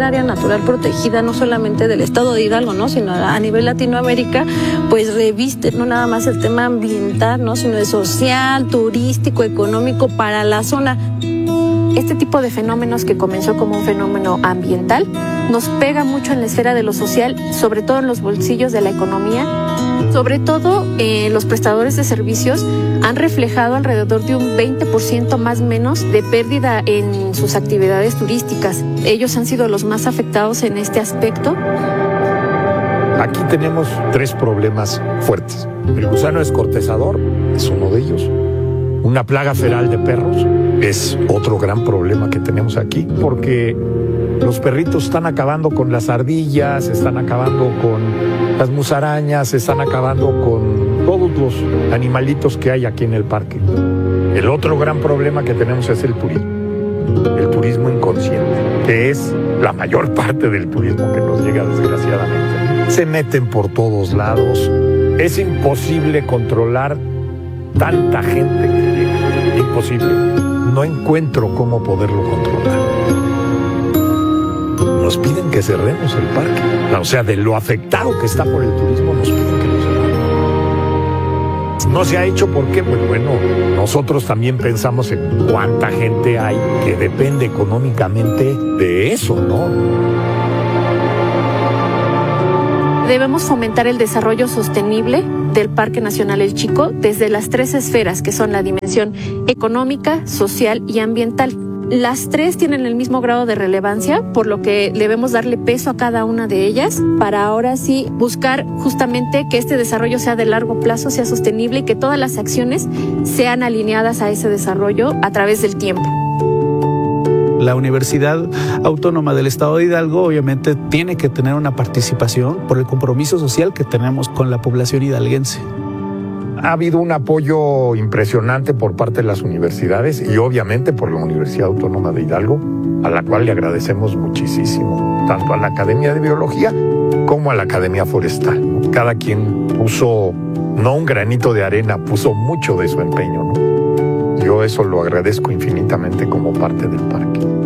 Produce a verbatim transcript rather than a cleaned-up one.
área natural protegida, no solamente del estado de Hidalgo, ¿no? Sino a nivel Latinoamérica, pues reviste no nada más el tema ambiental, ¿no? Sino de social, turístico, económico para la zona. Este tipo de fenómenos que comenzó como un fenómeno ambiental nos pega mucho en la esfera de lo social, sobre todo en los bolsillos de la economía. Sobre todo, eh, los prestadores de servicios han reflejado alrededor de un veinte por ciento más menos de pérdida en sus actividades turísticas. Ellos han sido los más afectados en este aspecto. Aquí tenemos tres problemas fuertes. El gusano descortezador es uno de ellos. Una plaga feral de perros es otro gran problema que tenemos aquí, porque los perritos están acabando con las ardillas, están acabando con las musarañas, están acabando con todos los animalitos que hay aquí en el parque. El otro gran problema que tenemos es el turismo, el turismo inconsciente, que es la mayor parte del turismo que nos llega desgraciadamente. Se meten por todos lados, es imposible controlar tanta gente que llega, imposible. No encuentro cómo poderlo controlar. Nos piden que cerremos el parque. O sea, de lo afectado que está por el turismo, nos piden que lo cerremos. No se ha hecho, ¿por qué? Pues bueno, nosotros también pensamos en cuánta gente hay que depende económicamente de eso, ¿no? Debemos fomentar el desarrollo sostenible del Parque Nacional El Chico desde las tres esferas que son la dimensión económica, social y ambiental. Las tres tienen el mismo grado de relevancia, por lo que debemos darle peso a cada una de ellas para ahora sí buscar justamente que este desarrollo sea de largo plazo, sea sostenible y que todas las acciones sean alineadas a ese desarrollo a través del tiempo. La Universidad Autónoma del Estado de Hidalgo obviamente tiene que tener una participación por el compromiso social que tenemos con la población hidalguense. Ha habido un apoyo impresionante por parte de las universidades y obviamente por la Universidad Autónoma de Hidalgo, a la cual le agradecemos muchísimo, tanto a la Academia de Biología como a la Academia Forestal. Cada quien puso, no un granito de arena, puso mucho de su empeño, ¿no? Yo eso lo agradezco infinitamente como parte del parque.